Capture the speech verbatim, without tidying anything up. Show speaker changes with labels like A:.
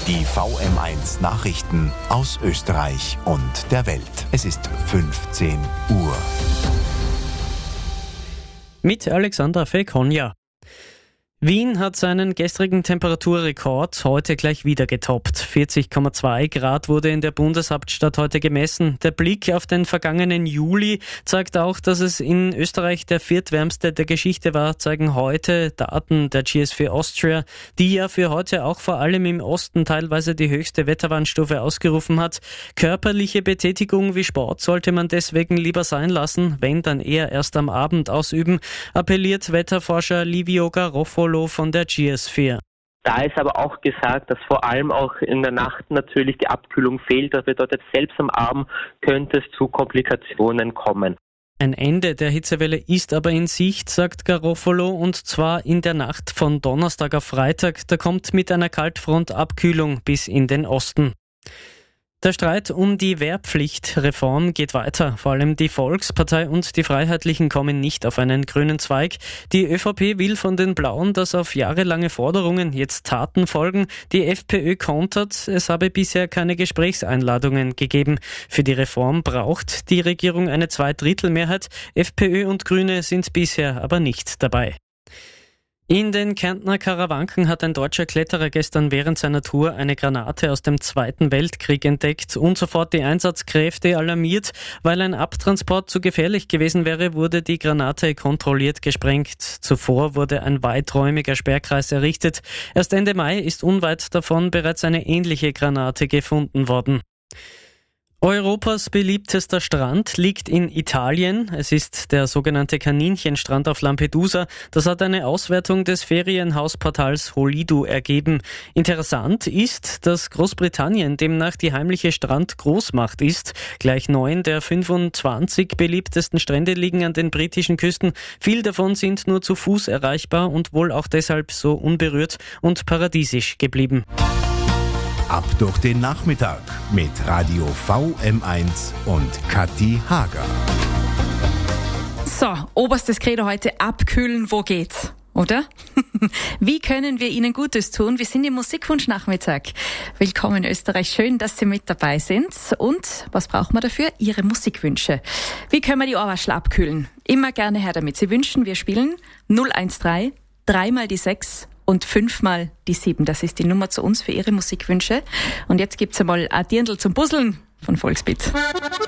A: Die V M eins Nachrichten aus Österreich und der Welt. Es ist fünfzehn Uhr.
B: Mit Alexandra Fekonja. Wien hat seinen gestrigen Temperaturrekord heute gleich wieder getoppt. vierzig Komma zwei Grad wurde in der Bundeshauptstadt heute gemessen. Der Blick auf den vergangenen Juli zeigt auch, dass es in Österreich der viertwärmste der Geschichte war, zeigen heute Daten der G S vier Austria, die ja für heute auch vor allem im Osten teilweise die höchste Wetterwarnstufe ausgerufen hat. Körperliche Betätigung wie Sport sollte man deswegen lieber sein lassen, wenn dann eher erst am Abend ausüben, appelliert Wetterforscher Livio Garofalo von der G S vier.
C: Da ist aber auch gesagt, dass vor allem auch in der Nacht natürlich die Abkühlung fehlt. Das bedeutet, selbst am Abend könnte es zu Komplikationen kommen.
B: Ein Ende der Hitzewelle ist aber in Sicht, sagt Garofalo, und zwar in der Nacht von Donnerstag auf Freitag. Da kommt mit einer Kaltfront Abkühlung bis in den Osten. Der Streit um die Wehrpflichtreform geht weiter. Vor allem die Volkspartei und die Freiheitlichen kommen nicht auf einen grünen Zweig. Die ÖVP will von den Blauen, dass auf jahrelange Forderungen jetzt Taten folgen. Die FPÖ kontert, es habe bisher keine Gesprächseinladungen gegeben. Für die Reform braucht die Regierung eine Zweidrittelmehrheit. FPÖ und Grüne sind bisher aber nicht dabei. In den Kärntner Karawanken hat ein deutscher Kletterer gestern während seiner Tour eine Granate aus dem Zweiten Weltkrieg entdeckt und sofort die Einsatzkräfte alarmiert. Weil ein Abtransport zu gefährlich gewesen wäre, wurde die Granate kontrolliert gesprengt. Zuvor wurde ein weiträumiger Sperrkreis errichtet. Erst Ende Mai ist unweit davon bereits eine ähnliche Granate gefunden worden. Europas beliebtester Strand liegt in Italien. Es ist der sogenannte Kaninchenstrand auf Lampedusa. Das hat eine Auswertung des Ferienhausportals Holido ergeben. Interessant ist, dass Großbritannien demnach die heimliche Strandgroßmacht ist. Gleich neun der fünfundzwanzig beliebtesten Strände liegen an den britischen Küsten. Viele davon sind nur zu Fuß erreichbar und wohl auch deshalb so unberührt und paradiesisch geblieben.
A: Ab durch den Nachmittag mit Radio V M eins und Kathi Hager.
D: So, oberstes Credo heute: abkühlen, wo geht's? Oder? Wie können wir Ihnen Gutes tun? Wir sind im Musikwunsch-Nachmittag. Willkommen in Österreich. Schön, dass Sie mit dabei sind. Und was brauchen wir dafür? Ihre Musikwünsche. Wie können wir die Ohrwaschel abkühlen? Immer gerne her damit. Sie wünschen, wir spielen null eins drei, dreimal die sechs und fünfmal die sieben. Das ist die Nummer zu uns für Ihre Musikwünsche. Und jetzt gibt's einmal ein Dirndl zum Puzzeln von Volksbeat.